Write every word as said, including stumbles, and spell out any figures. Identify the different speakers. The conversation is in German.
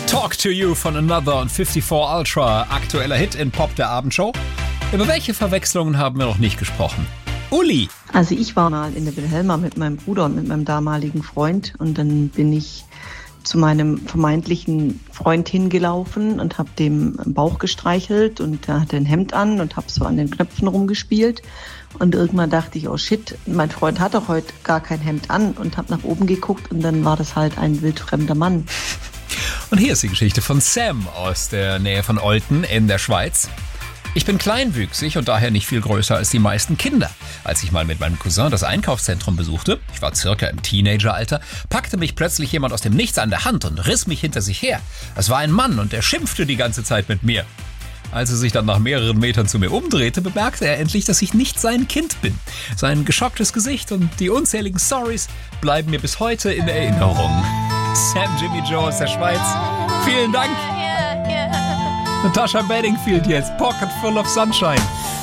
Speaker 1: Talk to You von Another und fünfundfünfzig Ultra, aktueller Hit in Pop der Abendshow. Über welche Verwechslungen haben wir noch nicht gesprochen? Uli.
Speaker 2: Also ich war mal in der Wilhelma mit meinem Bruder und mit meinem damaligen Freund und dann bin ich zu meinem vermeintlichen Freund hingelaufen und habe dem Bauch gestreichelt und er hatte ein Hemd an und habe so an den Knöpfen rumgespielt. Und irgendwann dachte ich, oh shit, mein Freund hat doch heute gar kein Hemd an und habe nach oben geguckt und dann war das halt ein wildfremder Mann.
Speaker 1: Und hier ist die Geschichte von Sam aus der Nähe von Olten in der Schweiz. Ich bin kleinwüchsig und daher nicht viel größer als die meisten Kinder. Als ich mal mit meinem Cousin das Einkaufszentrum besuchte, ich war circa im Teenageralter, packte mich plötzlich jemand aus dem Nichts an der Hand und riss mich hinter sich her. Es war ein Mann und er schimpfte die ganze Zeit mit mir. Als er sich dann nach mehreren Metern zu mir umdrehte, bemerkte er endlich, dass ich nicht sein Kind bin. Sein geschocktes Gesicht und die unzähligen Stories bleiben mir bis heute in Erinnerung. Sam Jimmy Joe aus der Schweiz, vielen Dank. Natasha Bedingfield jetzt, Pocket Full of Sunshine.